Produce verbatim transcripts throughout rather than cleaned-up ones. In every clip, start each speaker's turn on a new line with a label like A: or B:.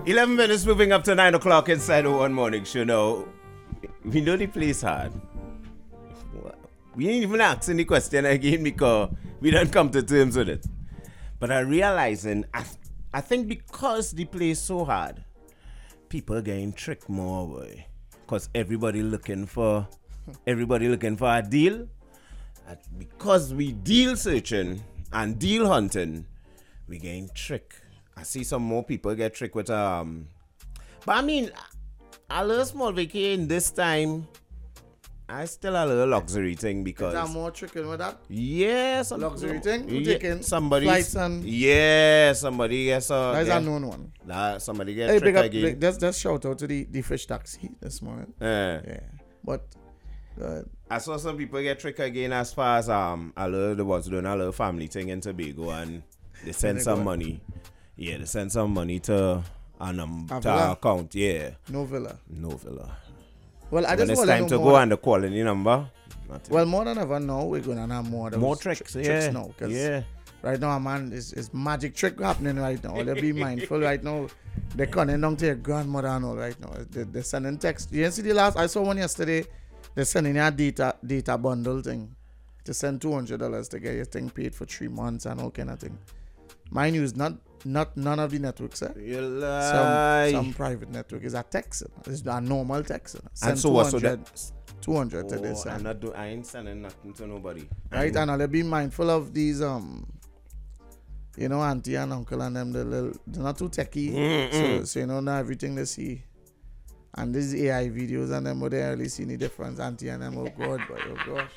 A: eleven minutes moving up to nine o'clock inside the One Morning Show now. We know the place hard. We ain't even asking the question again because we don't come to terms with it. But I'm realizing, I, I think because the place so hard, people getting tricked more, boy. Because everybody looking for, everybody looking for a deal. And because we deal searching and deal hunting, we getting tricked. I see some more people get tricked with um. But I mean, a little small vacation this time. I still a little luxury thing because.
B: Is there more tricking with that?
A: Yeah, some
B: luxury thing. Who
A: yeah,
B: taking
A: somebody.
B: Flights and.
A: Yeah, somebody gets a.
B: That's
A: get,
B: a known one.
A: Nah, somebody get
B: Hey,
A: tricked
B: big up,
A: again.
B: big, just, just shout out to the, the fish taxi this morning.
A: Uh,
B: Yeah, but. Uh,
A: I saw some people get tricked again as far as um a little the ones doing a little family thing in Tobago and they send some money. Yeah, they send some money to an um, to our account. Yeah.
B: No villa.
A: No villa.
B: Well, I
A: when
B: just
A: it's
B: want to
A: time
B: know
A: to
B: more
A: go and the calling number. Nothing.
B: Well, more than ever now, we're going to have more of those
A: more tricks.
B: tri-
A: yeah.
B: tricks now. Cause
A: Yeah.
B: right now, man, it's, it's magic trick happening right now. They'll be mindful right now. They're coming down to your grandmother and all right now. They, they're sending text. You didn't see the last? I saw one yesterday. They're sending you a data data bundle thing to send two hundred dollars to get your thing paid for three months and all kind of thing. Mind you, is not not none of the networks. Eh?
A: You lie.
B: Some some private network is a text. It's a normal text. Send
A: And so what? So that
B: two hundred
A: oh,
B: to this.
A: I'm not do, I ain't sending nothing to nobody.
B: Right, and I'll be mindful of these um you know, auntie and uncle and them, the little, they're not too techy. So, so you know not everything they see. And these A I videos and them, but they hardly see any difference. Auntie and them, oh God, boy, oh gosh.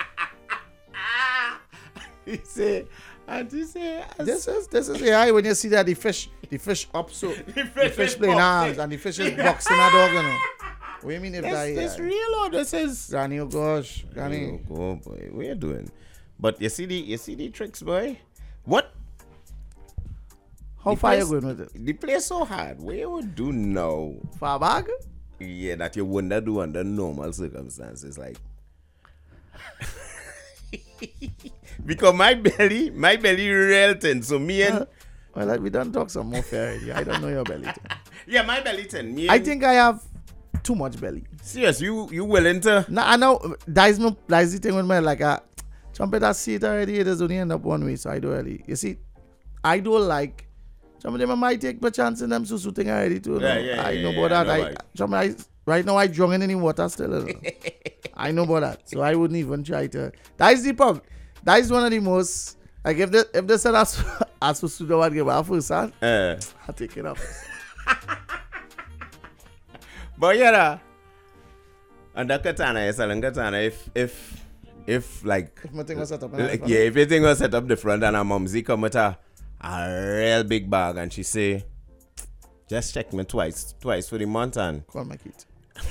A: He say, auntie say,
B: This is this is A I when you see that the fish the fish up so the fish, the fish playing arms and the fish is boxing a dog, you know. What do you mean if
A: this,
B: that
A: this
B: A I?
A: real or this is
B: Granny, oh gosh, Granny.
A: Oh, oh boy, what you doing? But you see the you see the tricks, boy. What?
B: How
A: The
B: far
A: place-
B: you going with it?
A: The place so hard. What you would do now?
B: Far back?
A: Yeah, that you wouldn't do under normal circumstances, like. Because my belly, my belly real thin. So me and
B: Uh, well, like, we don't talk some more fair already. I don't know your belly. Thing.
A: yeah, my belly thin. Me
B: I
A: and-
B: think I have too much belly.
A: serious. You you willing to?
B: No, I know that's no that's the thing with my like a trumpet. I see it already. It does only end up one way, so I do really. You see, I don't like. Some of them I might take my chance in them so thing already too.
A: Yeah,
B: no?
A: yeah,
B: I
A: yeah,
B: know
A: yeah,
B: about
A: I
B: that.
A: know
B: I,
A: why.
B: some I right now I drunk in any water still. You know? I know about that, so I wouldn't even try to. That is the problem. That is one of the most like if they if they said as as for student one give a first hand,
A: Uh,
B: I take it up.
A: but yeah, nah. Under katana, you're selling katana. If if if like,
B: If my thing was set up,
A: like yeah, if your thing was set up the front and a mumsy come with a, a real big bag and she say, just check me twice, twice for the month and
B: Call my kid.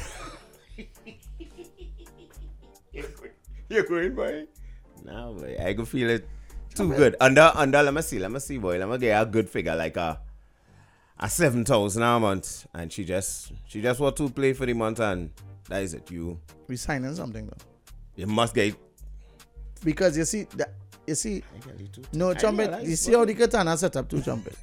A: you're going, boy? Nah, boy, I can feel it too good. Under under, let me see, let me see, boy, let me get a good figure like a a seven thousand a month, and she just she just want to play for the month and that is it. You
B: We signing something though.
A: you must get.
B: Because you see that you see
A: I get it too.
B: no
A: I
B: trumpet
A: realize,
B: you see
A: boy.
B: how the katana set up two trumpet.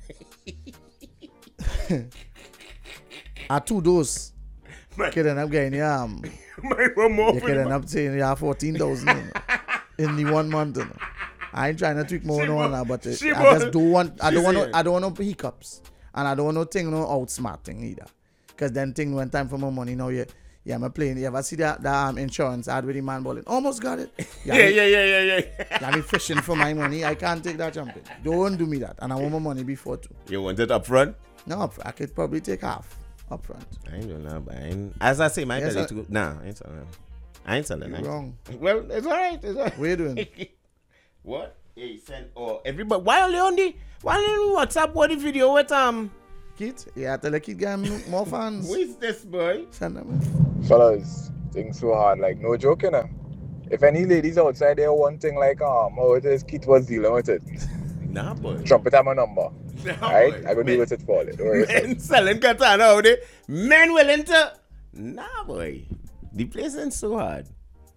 B: Are two doors.
A: Man.
B: Could end up getting yeah, um
A: My one more
B: you
A: for
B: could
A: the
B: end up saying yeah fourteen thousand in the one month. You know. I ain't trying to tweak more
A: She
B: no
A: bo-
B: now, but uh,
A: she
B: I
A: bo-
B: just don't want I
A: she
B: don't want
A: saying.
B: no, I don't want no hiccups. And I don't want no thing no outsmarting either. Cause then thing when time for my money now yeah yeah I'm playing. You ever see that, that um, insurance ad with the man balling? Almost got it.
A: Yeah, yeah, yeah, yeah, yeah.
B: Yeah, me fishing for my money. I can't take that jumping. Don't do me that. And I want my money before too.
A: You want it up front?
B: No, up- I could probably take half up front.
A: I ain't doing that, but I ain't, as I say, my
B: Yes,
A: belly
B: I-
A: too. Nah, I ain't selling. I ain't selling. I
B: You're
A: ain't-
B: wrong.
A: Well, it's alright. It's alright.
B: What you doing?
A: What? Hey, send or everybody. Why only on the why only on WhatsApp? What the video with um?
B: Kid? Yeah, tell the kid get me more fans.
A: Who is this boy?
B: Send them in.
C: Fellas, things so hard, like no joke, you know. If any ladies outside there want thing like um, oh it is Keith was dealing with it.
A: Nah, boy.
C: Trumpet at my number.
A: Nah,
C: Alright?
A: boy.
C: I go deal
A: Men-
C: with it for it. Don't worry yourself.
A: Men selling katana out there. Men willing to. Nah, boy. The place ain't so hard.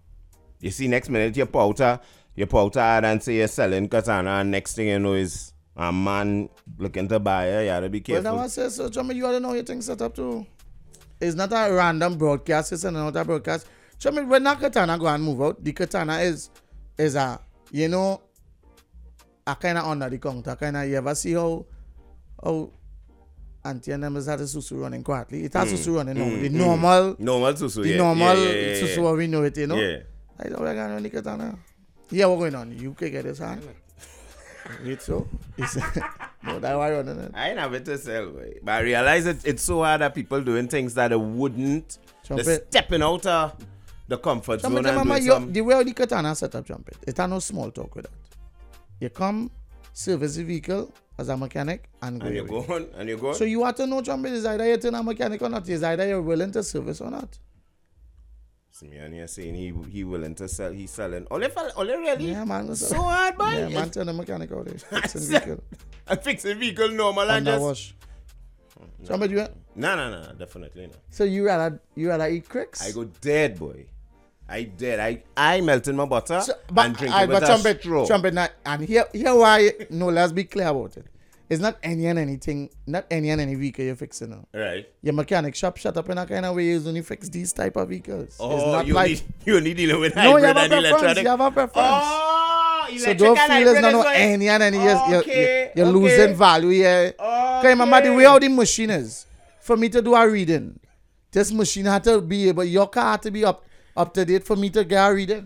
A: You see, next minute you powder, you powder hard and say you're selling katana, and next thing you know is a man looking to buy her, you gotta be
B: But
A: careful.
B: now I say, so Chummy, you ought to know your thing set up too. It's not a random broadcast, it's another broadcast. Chummy, when that katana go and move out, the katana is, is a, you know, a kind of under the counter, kind of, you ever see how, how Auntie and them is had the susu running quietly? It has
A: Mm,
B: susu running now.
A: mm,
B: The
A: mm.
B: normal,
A: Normal susu,
B: the
A: yeah.
B: normal
A: yeah, yeah, yeah,
B: susu,
A: yeah.
B: what we know it, you know?
A: Yeah.
B: I don't reckon on the katana. Yeah, what's going on? You can get this hand. Wait, so? It's, no, that's why you're running it.
A: I ain't have it to sell, boy. But I realize it, it's so hard that people doing things that they wouldn't.
B: Trumpet.
A: They're stepping out of the comfort zone
B: Trumpet,
A: and
B: remember,
A: doing
B: you,
A: some...
B: the way the katana set up, Trumpet, it has no small talk with that. You come, service the vehicle as a mechanic, and go
A: And you
B: away.
A: go on, and you go on.
B: So you have to know, Trumpet, is either you turn a mechanic or not. Is either you're willing to service or not.
A: See me and you're saying he he willing to sell, he's selling. Ole, fel- ole really?
B: Yeah, man.
A: So hard, boy.
B: Yeah, man, turn the mechanic out there. Fixing vehicle.
A: I fix the vehicle normal and
B: Under
A: just...
B: wash. Trumpet, you
A: No, no, no, definitely not.
B: So you rather, you rather eat cricks?
A: I go dead, boy. I dead. I I melting my butter
B: So, but,
A: and drink
B: I,
A: it with
B: but
A: a
B: trumpet,
A: straw.
B: trumpet, not, and here, here why, no, let's be clear about it. It's not any and anything, not any and any vehicle you're fixing now.
A: Right.
B: Your mechanic shop shut up in a kind of way is only fix these type of vehicles. It's
A: Oh,
B: not
A: you
B: like,
A: need you need dealing with
B: no, you
A: hybrid
B: have a
A: and
B: preference,
A: electronic.
B: you have a preference.
A: Oh,
B: So
A: electric
B: don't
A: and
B: feel it's
A: hybrid
B: not
A: is
B: no
A: what-
B: any and any, you're, you're,
A: Okay,
B: you're
A: okay.
B: losing value here. Okay, remember the way how the machine is, for me to do a reading, this machine had to be able, your car had to be up, up to date for me to get a reading.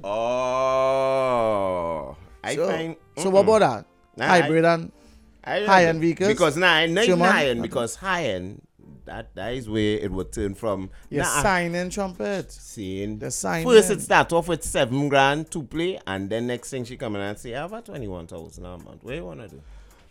A: Oh, I
B: so,
A: find.
B: so what about that?
A: Nah,
B: Hybrid and
A: I don't
B: high-end
A: know.
B: vehicles?
A: Because nah, not even
B: Human?
A: high end. Because high end, that that is where it would turn from.
B: you're
A: nah,
B: signing trumpet.
A: Seeing
B: The sign
A: first
B: then.
A: it start off with seven grand to play, and then next thing she come in and say, I have a twenty one thousand a month. What you wanna do?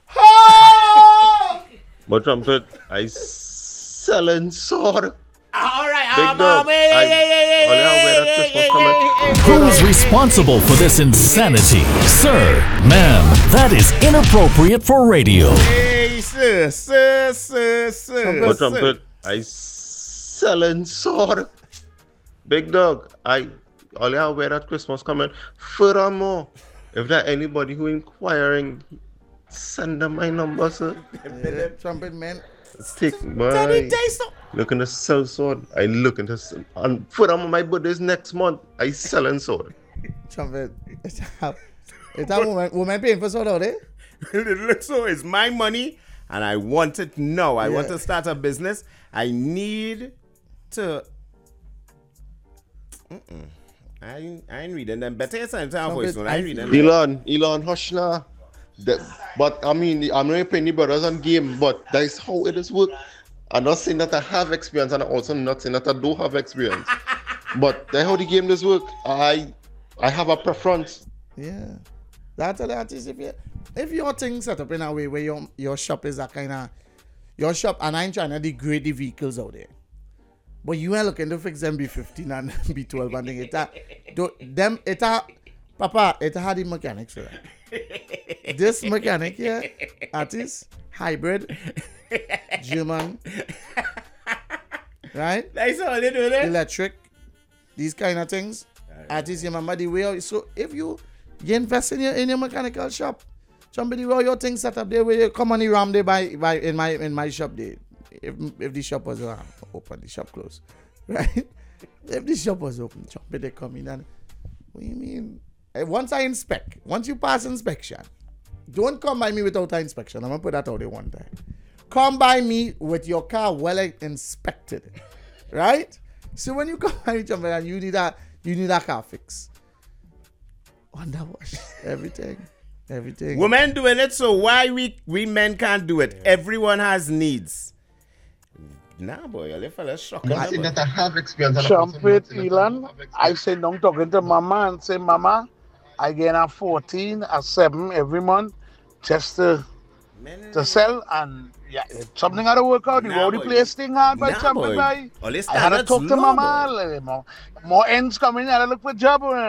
D: But trumpet, I selling sword.
A: All right,
D: Big
A: um,
D: dog,
A: um, hey,
D: I-
A: hey, hey, hey,
D: Olha,
A: hey,
D: where that
A: hey,
D: Christmas
A: hey,
D: coming?
A: hey, hey,
E: Who is responsible for this insanity? Sir, ma'am, that is inappropriate for radio.
A: Hey, sir, sir, sir, sir.
D: But
A: sir.
D: trumpet, I selling sword. Big dog, I only aware that Christmas coming. Furthermore, if there anybody who inquiring, send them my number, sir.
B: Yeah, trumpet man.
D: Stick my looking to sell sword. I looking to sell. And furthermore, my birthday's next month. I selling sword.
B: Trumpet. It's a, it's a woman, woman paying for soda, eh?
A: It looks so it's my money and I want it now. I want
B: Yeah.
A: to start a business. I need to. Mm-mm. I ain't, I ain't reading them. Better it's time to voice note. I ain't reading them.
D: Elon, Elon, hush now. That, but I mean, I'm not playing the brothers on game, but that is how it is work. I'm not saying that I have experience, and I'm also not saying that I don't have experience. But that's how the game does work. I, I have a preference.
B: Yeah. That's the artist. If you, if your thing set up in a way where your your shop is a kind of your shop, and I'm trying to degrade the vehicles out there, but you are looking to fix them B fifteen and B twelve and thing. It a, do, them it a, Papa, it had the mechanics for that. This mechanic here, artist, hybrid, German, right?
A: That's all they do there.
B: Electric, these kind of things. Artists, you remember the way. how- So if you you invest in your in your mechanical shop, somebody where your things set up there, where you come on the ram there by by in my in my shop there. If if the shop was uh, open, the shop closed, right? If the shop was open, somebody they come in and what do you mean? Eh, Once I inspect, once you pass inspection, don't come by me without an inspection. I'm gonna put that out there one time. Come by me with your car well inspected, right? So when you come by each other and you need a you need a car fix, underwash everything, everything.
A: Women doing it, so why we we men can't do it? Everyone has needs. Nah, boy, you fella shocking.
D: I'm not saying
A: boy.
D: that I have experience. and I'm also
F: Trumpet
D: not saying that I
F: Elon,
D: don't have experience.
F: I say down talking to mama and say, Mama, I get a fourteen, a seven every month just to,
A: Men-
F: to sell and yeah, it's something had to work out. You
A: Nah,
F: know the
A: boy.
F: place thing hard by
A: Nah,
F: Trumpet
A: boy.
F: by.
A: All this
F: I had to
A: standards
F: talk to
A: low,
F: mama,
A: boy.
F: like, more, more ends coming, I had to look for job.